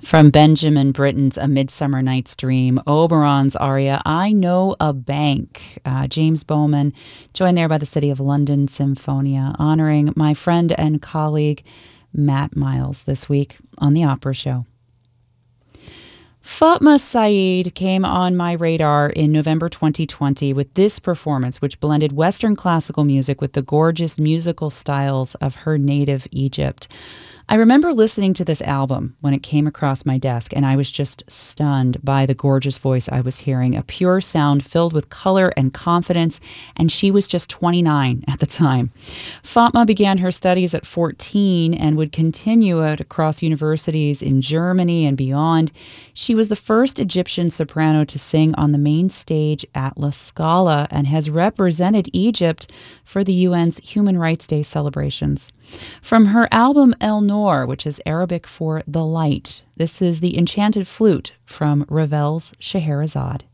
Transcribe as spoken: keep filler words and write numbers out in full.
From Benjamin Britten's A Midsummer Night's Dream, Oberon's aria, I Know a Bank. Uh, James Bowman, joined there by the City of London Symphonia, honoring my friend and colleague Matt Miles this week on The Opera Show. Fatma Saeed came on my radar in November twenty twenty with this performance, which blended Western classical music with the gorgeous musical styles of her native Egypt. I remember listening to this album when it came across my desk, and I was just stunned by the gorgeous voice I was hearing, a pure sound filled with color and confidence, and she was just twenty-nine at the time. Fatma began her studies at fourteen and would continue it across universities in Germany and beyond. She was the first Egyptian soprano to sing on the main stage at La Scala and has represented Egypt for the U N's Human Rights Day celebrations. From her album El Noor, which is Arabic for the light, this is the Enchanted Flute from Ravel's Scheherazade.